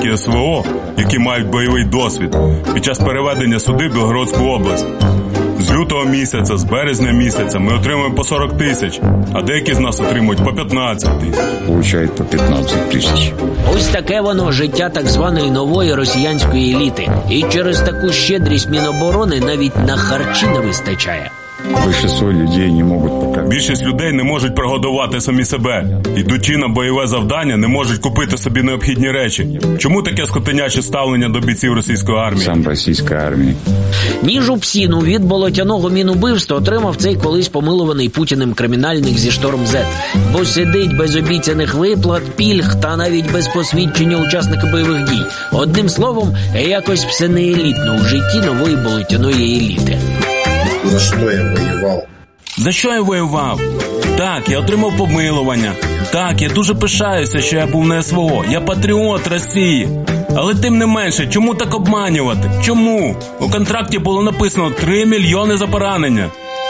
російські СВО, які мають бойовий досвід, під час переведення сюди в Білгородську область. З лютого місяця, з березня місяця ми отримуємо по 40 тисяч, а деякі з нас отримують по 15 тисяч. Получають по 15 тисяч. Ось таке воно життя так званої нової росіянської еліти. І через таку щедрість Міноборони навіть на харчі не вистачає. Більшість людей не можуть поки. Більшість людей не можуть прогодувати самі себе. Ідучи на бойове завдання, не можуть купити собі необхідні речі. Чому таке скотиняче ставлення до бійців російської армії? Сам російської армії. Ніжу псіну від болотяного мінубивства отримав цей колись помилуваний Путіним кримінальник зі Шторм-З. Бо сидить без обіцяних виплат, пільг та навіть без посвідчення учасника бойових дій. Одним словом, якось все не елітно у житті нової болотяної еліти. За що я воював? За що я воював? Так, я отримав помилування. Так, я дуже пишаюся, що я був на СВО. Я патріот Росії. Але тим не менше, чому так обманювати? Чому? У контракті було написано 3 мільйони за поранення.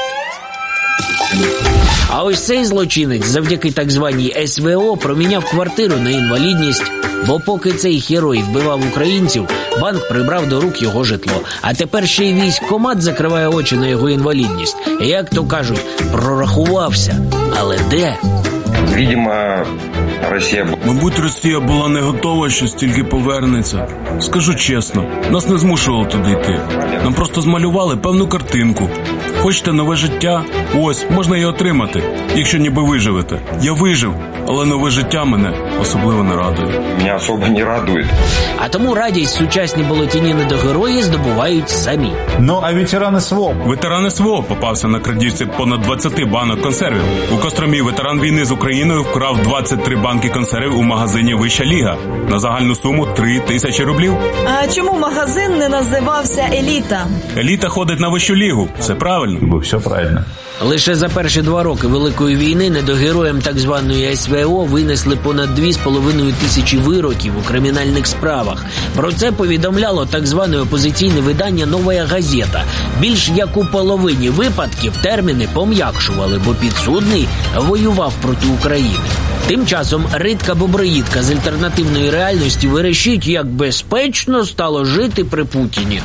А ось цей злочинець завдяки так званій СВО проміняв квартиру на інвалідність. Бо поки цей герой вбивав українців, банк прибрав до рук його житло. А тепер ще й військкомат закриває очі на його інвалідність. Як то кажуть, прорахувався. Але де? Видимо, Росія... Мабуть, Росія була не готова, що стільки повернеться. Скажу чесно, нас не змушували туди йти. Нам просто змалювали певну картинку. Хочете нове життя? Ось, можна і отримати, якщо ніби виживете. Я вижив, але нове життя мене особливо не радує. Мене особо не радує. А тому радість сучасні болотяні недогерої здобувають самі. Ну, а ветерани СВО? Ветеран СВО попався на крадіжці понад 20 банок консервів. У Костромі ветеран війни з Україною вкрав 23 банки консервів у магазині «Вища ліга» на загальну суму 3 тисячі рублів. А чому магазин не називався «Еліта»? Еліта ходить на Вищу лігу. Все правильно. Бо все правильно. Лише за перші 2 роки Великої війни недогероям так званої СВО винесли понад 2,5 тисячі вироків у кримінальних справах. Про це повідомляло так зване опозиційне видання «Новая газета». Більш як у половині випадків терміни пом'якшували, бо підсудний воював проти України. Тим часом Ритка Боброїдка з альтернативної реальності вирішить, як безпечно стало жити при Путіні.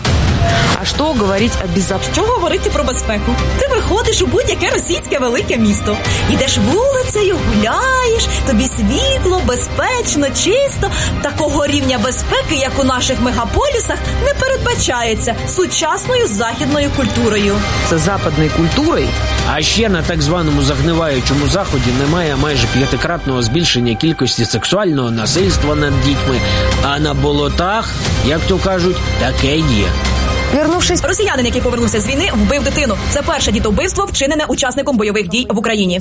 А що говорити о безпеці? Що говорити про безпеку? Ти виходиш у будь-яке російське велике місто. Йдеш вулицею, гуляєш, тобі світло, безпечно, чисто. Такого рівня безпеки, як у наших мегаполісах, не передбачається сучасною західною культурою. Це западною культурою. А ще на так званому загниваючому Заході немає майже 5-кратного збільшення кількості сексуального насильства над дітьми. А на болотах, як то кажуть, таке є. Росіянин, який повернувся з війни, вбив дитину. Це перше дітовбивство, вчинене учасником бойових дій в Україні.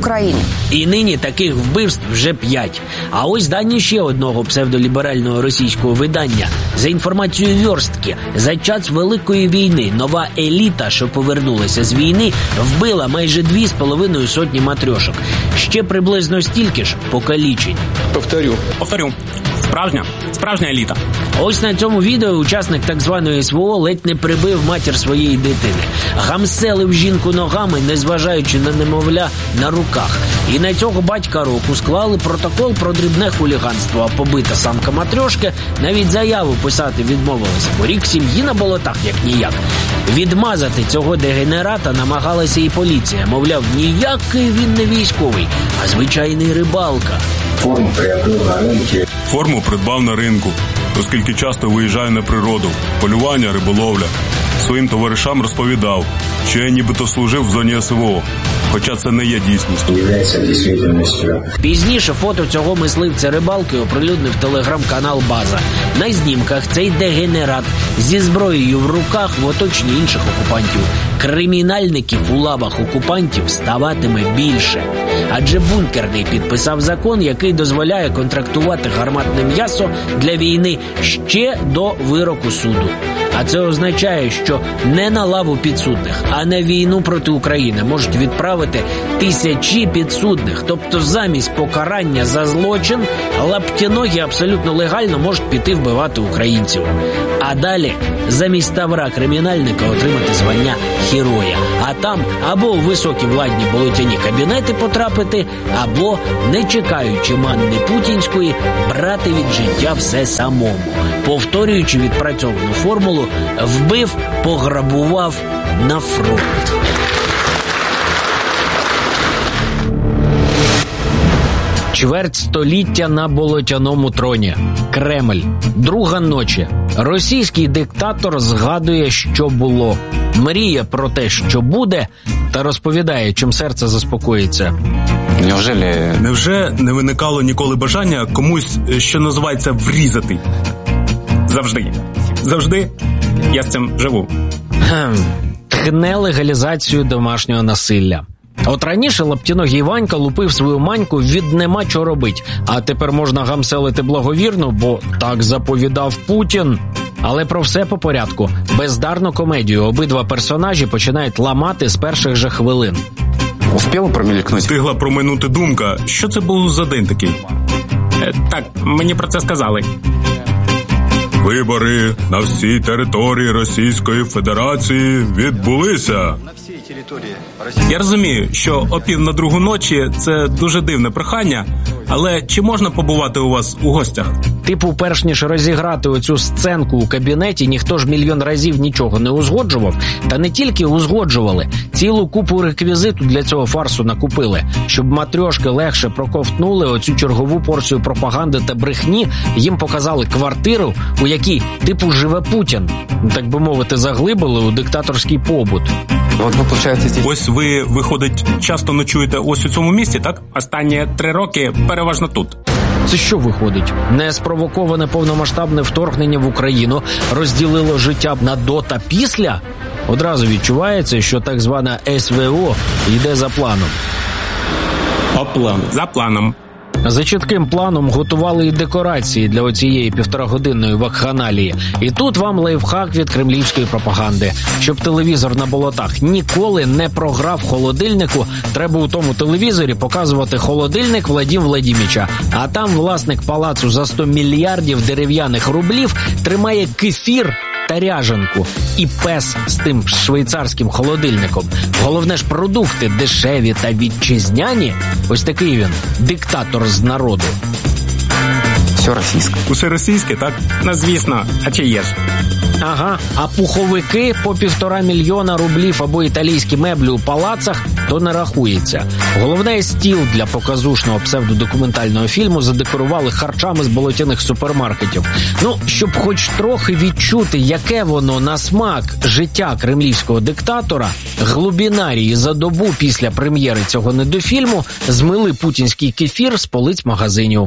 І нині таких вбивств вже 5. А ось дані ще одного псевдоліберального російського видання. За інформацією Вьорстки, за час Великої війни нова еліта, що повернулася з війни, вбила майже 2,5 сотні матрьошок. Ще приблизно стільки ж покалічень. Повторю. Справжня еліта. Ось на цьому відео учасник так званої СВО ледь не прибив матір своєї дитини. Гамселив жінку ногами, незважаючи на немовля на руках. І на цього батька року склали протокол про дрібне хуліганство, а побита самка матрьошки навіть заяву писати відмовилася, бо рік сім'ї на болотах як-ніяк. Відмазати цього дегенерата намагалася і поліція. Мовляв, ніякий він не військовий, а звичайний рибалка. Форму придбав на ринку, оскільки часто виїжджаю на природу, полювання, риболовля. Своїм товаришам розповідав, що я нібито служив в зоні СВО, хоча це не є дійсністю. Пізніше фото цього мисливця рибалки оприлюднив телеграм-канал «База». На знімках цей дегенерат зі зброєю в руках в оточенні інших окупантів. Кримінальників у лавах окупантів ставатиме більше. Адже Бункерний підписав закон, який дозволяє контрактувати гарматне м'ясо для війни ще до вироку суду. А це означає, що не на лаву підсудних, а на війну проти України можуть відправити тисячі підсудних. Тобто замість покарання за злочин лаптяногі абсолютно легально можуть піти вбивати українців. А далі замість тавра кримінальника отримати звання героя. А там або у високі владні болотяні кабінети потрапити, або, не чекаючи манни путінської, брати від життя все самому. Повторюючи відпрацьовану формулу, вбив, пограбував на фронт. Чверть століття на болотяному троні. Кремль. Друга ночі. Російський диктатор згадує, що було. Мріє про те, що буде, та розповідає, чим серце заспокоїться. Невже не виникало ніколи бажання комусь, що називається, врізати? Завжди. Я з цим живу. Тхне легалізацію домашнього насилля. От раніше лаптіногий Ванька лупив свою маньку від нема чого робить, а тепер можна гамселити благовірно, бо так заповідав Путін. Але про все по порядку. Бездарну комедію обидва персонажі починають ламати з перших же хвилин. Встигла проминути думка, що це був за день такий? Так, мені про це сказали. Вибори на всій території Російської Федерації відбулися. Я розумію, що о 1:45 ночі – це дуже дивне прохання, але чи можна побувати у вас у гостях? Типу, перш ніж розіграти оцю сценку у кабінеті, ніхто ж мільйон разів нічого не узгоджував. Та не тільки узгоджували, цілу купу реквізиту для цього фарсу накупили. Щоб матрьошки легше проковтнули оцю чергову порцію пропаганди та брехні, їм показали квартиру, у якій типу живе Путін. Так би мовити, заглибили у диктаторський побут. Ось ви, виходить, часто ночуєте ось у цьому місті, так? Останні 3 роки переважно тут. Це що виходить? Неспровоковане повномасштабне вторгнення в Україну розділило життя на до та після? Одразу відчувається, що так звана СВО йде за планом. За планом. За чітким планом готували і декорації для оцієї 1,5-годинної вакханалії. І тут вам лайфхак від кремлівської пропаганди. Щоб телевізор на болотах ніколи не програв холодильнику, треба у тому телевізорі показувати холодильник Владимира Владимировича. А там власник палацу за 100 мільярдів дерев'яних рублів тримає кефір та ряженку. І пес з тим швейцарським холодильником. Головне ж, продукти дешеві та вітчизняні. Ось такий він, диктатор з народу. Все російське. Усе російське, так? Ну, звісно, а чи є ж? Ага, а пуховики по 1,5 мільйона рублів або італійські меблі у палацах то не рахується. Головне, стіл для показушного псевдодокументального фільму задекорували харчами з болотяних супермаркетів. Ну, щоб хоч трохи відчути, яке воно на смак життя кремлівського диктатора, глубінарії за добу після прем'єри цього недофільму змили путінський кефір з полиць магазинів.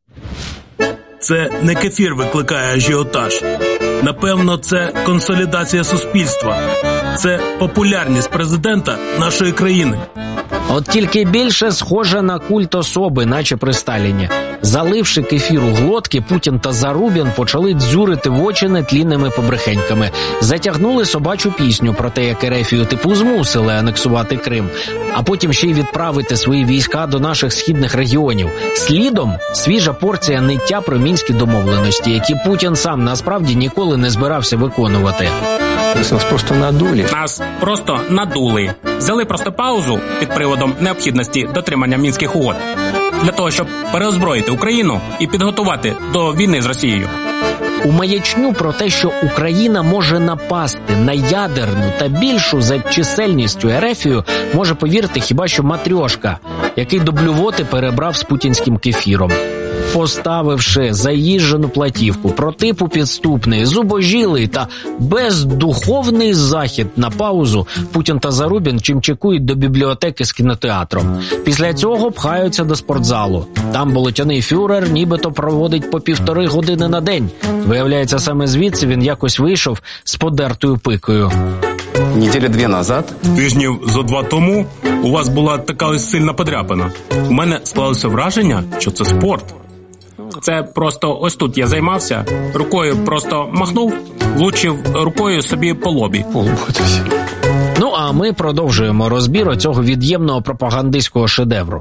Це не кефір викликає ажіотаж. Напевно, це консолідація суспільства. Це популярність президента нашої країни. От тільки більше схоже на культ особи, наче при Сталіні. Заливши кефір у глотки, Путін та Зарубін почали дзюрити в очі нетлінними побрехеньками. Затягнули собачу пісню про те, як Ерефію типу змусили анексувати Крим, а потім ще й відправити свої війська до наших східних регіонів. Слідом свіжа порція ниття про мінські домовленості, які Путін сам насправді ніколи не збирався виконувати. Нас просто надули. Нас просто надули. Взяли просто паузу під приводом необхідності дотримання мінських угод. Для того, щоб переозброїти Україну і підготувати до війни з Росією. У маячню про те, що Україна може напасти на ядерну та більшу за чисельністю Ерефію, може повірити хіба що матрьошка, який до блювоти перебрав з путінським кефіром. Поставивши заїжджену платівку про типу підступний, зубожілий та бездуховний захід на паузу, Путін та Зарубін чимчикують до бібліотеки з кінотеатром. Після цього пхаються до спортзалу. Там болотяний фюрер нібито проводить по 1,5 години на день. Виявляється, саме звідси він якось вийшов з подертою пикою. Неділі 2 назад. Тижнів зо 2 тому у вас була така ось сильна подряпина. У мене склалося враження, що це спорт. Це просто ось тут я займався, рукою просто махнув, влучив рукою собі по лобі. Ну, а ми продовжуємо розбір цього від'ємного пропагандистського шедевру.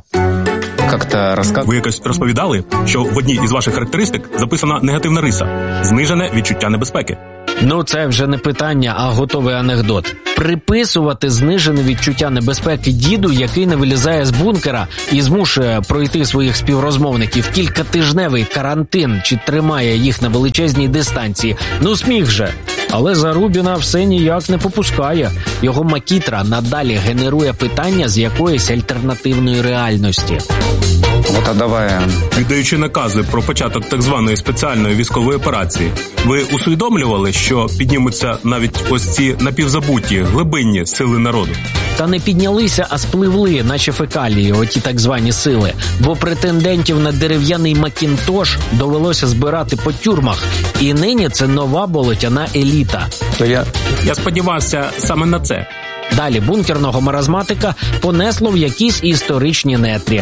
Ви якось розповідали, що в одній із ваших характеристик записана негативна риса – знижене відчуття небезпеки. Ну, це вже не питання, а готовий анекдот. Приписувати знижене відчуття небезпеки діду, який не вилізає з бункера і змушує пройти своїх співрозмовників кількатижневий карантин чи тримає їх на величезній дистанції. Ну, сміх же. Але Зарубіна все ніяк не попускає. Його макітра надалі генерує питання з якоїсь альтернативної реальності. Вот отдавая... Віддаючи накази про початок так званої спеціальної військової операції, ви усвідомлювали, що піднімуться навіть ось ці напівзабуті, глибинні сили народу? Та не піднялися, а спливли, наче фекалії, оті так звані сили. Бо претендентів на дерев'яний Макінтош довелося збирати по тюрмах. І нині це нова болотяна еліта. Я сподівався саме на це. Далі бункерного маразматика понесло в якісь історичні нетрі.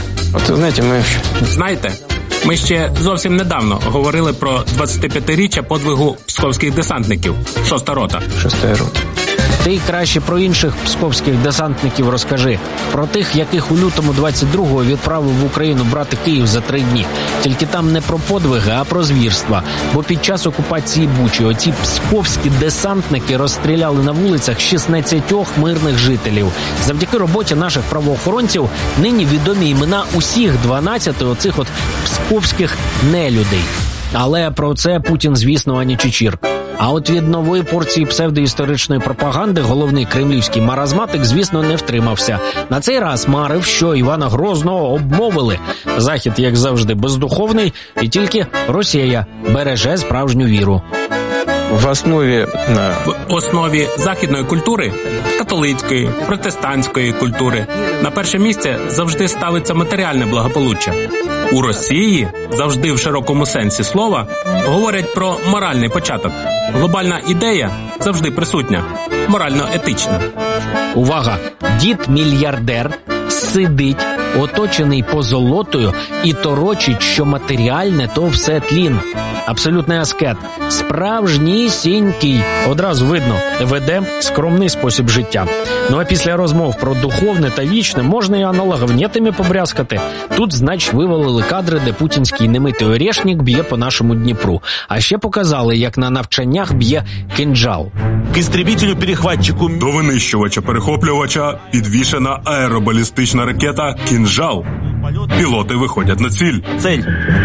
Знаєте, ми ще зовсім недавно говорили про 25-річчя подвигу псковських десантників. 6-та рота. Ти краще про інших псковських десантників розкажи. Про тих, яких у лютому 22-го відправив в Україну брати Київ за 3 дні. Тільки там не про подвиги, а про звірства. Бо під час окупації Бучі оці псковські десантники розстріляли на вулицях 16 мирних жителів. Завдяки роботі наших правоохоронців нині відомі імена усіх 12 оцих от псковських нелюдей. Але про це Путін, звісно, ані чичір. А от від нової порції псевдоісторичної пропаганди головний кремлівський маразматик, звісно, не втримався. На цей раз марив, що Івана Грозного обмовили. Захід, як завжди, бездуховний, і тільки Росія береже справжню віру. В основі західної культури, католицької, протестантської культури, на перше місце завжди ставиться матеріальне благополуччя. У Росії завжди в широкому сенсі слова говорять про моральний початок. Глобальна ідея завжди присутня, морально-етична. Увага! Дід-мільярдер сидить, оточений позолотою, і торочить, що матеріальне – то все тлін. Абсолютний аскет. Справжнісінький. Одразу видно, веде скромний спосіб життя. Ну а після розмов про духовне та вічне можна і аналоговнєтами побрязкати. Тут, значить, вивалили кадри, де путінський немитий орешник б'є по нашому Дніпру. А ще показали, як на навчаннях б'є кинджал. К істребітелю-перехватчику. До винищувача-перехоплювача підвішена аеробалістична ракета «Кінжал». Пілоти виходять на ціль. Цель.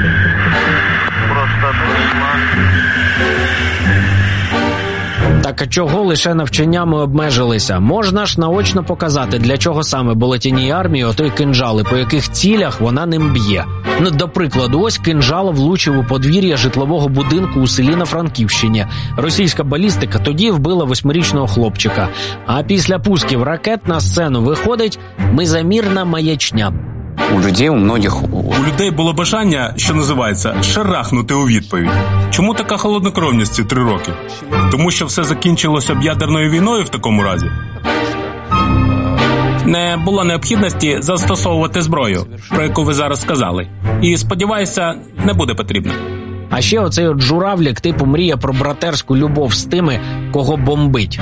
Так а чого лише навчаннями обмежилися? Можна ж наочно показати, для чого саме болотяній армії отой кинджал і по яких цілях вона ним б'є. Ну, до прикладу, ось кинджал влучив у подвір'я житлового будинку у селі на Франківщині. Російська балістика тоді вбила 8-річного хлопчика. А після пусків ракет на сцену виходить мизамірна маячня. У людей було бажання, що називається, шарахнути у відповідь. Чому така холоднокровність ці 3 роки? Тому що все закінчилося б ядерною війною в такому разі? Не було необхідності застосовувати зброю, про яку ви зараз сказали. І, сподіваюся, не буде потрібно. А ще оцей от журавлік типу мріє про братерську любов з тими, кого бомбить.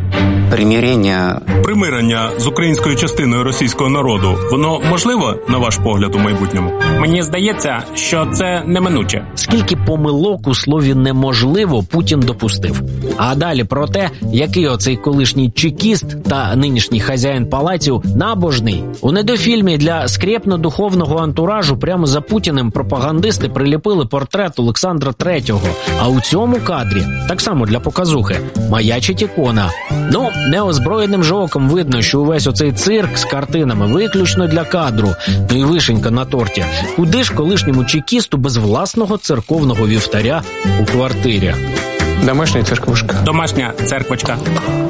Примирення з українською частиною російського народу, воно можливо, на ваш погляд, у майбутньому? Мені здається, що це неминуче. Скільки помилок у слові «неможливо» Путін допустив. А далі про те, який оцей колишній чекіст та нинішній хазяїн палаців набожний. У недофільмі для скрєпно-духовного антуражу прямо за Путіним пропагандисти приліпили портрет Олександра III. А у цьому кадрі, так само для показухи, маячить ікона. Ну, неозброєним же оком видно, що увесь оцей цирк з картинами виключно для кадру. Ну і вишенька на торті. Куди ж колишньому чекісту без власного церковного вівтаря у квартирі? Домашня церквочка.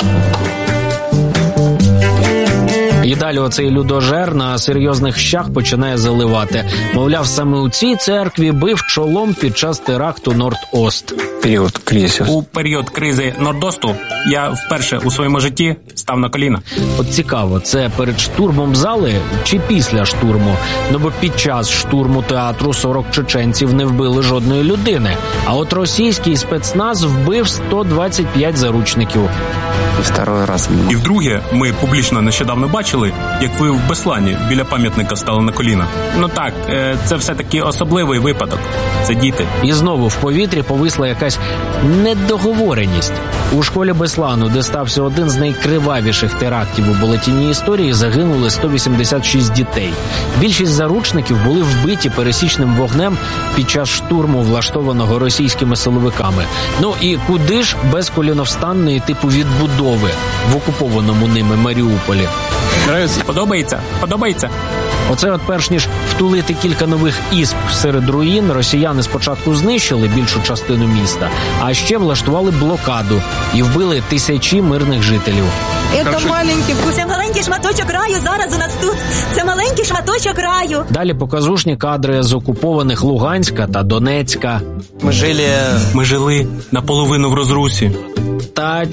І далі оцей людожер на серйозних щах починає заливати. Мовляв, саме у цій церкві бив чолом під час теракту Норд-Ост. У період кризи Норд-Осту я вперше у своєму житті став на коліна. От цікаво, це перед штурмом зали чи після штурму? Ну бо під час штурму театру 40 чеченців не вбили жодної людини. А от російський спецназ вбив 125 заручників. І вдруге, ми публічно нещодавно бачили, бачили, як ви в Беслані біля пам'ятника стали на коліна? Ну так, це все-таки особливий випадок. Це діти. І знову в повітрі повисла якась недоговореність. У школі Беслану, де стався один з найкривавіших терактів у булетіні історії, загинули 186 дітей. Більшість заручників були вбиті пересічним вогнем під час штурму, влаштованого російськими силовиками. Ну і куди ж без коліновстанної типу відбудови в окупованому ними Маріуполі? Подобається? Подобається? Оце от перш ніж втулити кілька нових ісп серед руїн, росіяни спочатку знищили більшу частину міста, а ще влаштували блокаду і вбили тисячі мирних жителів. Це маленький шматочок раю зараз у нас тут. Це маленький шматочок раю. Далі показушні кадри з окупованих Луганська та Донецька. Ми жили наполовину в розрусі. Та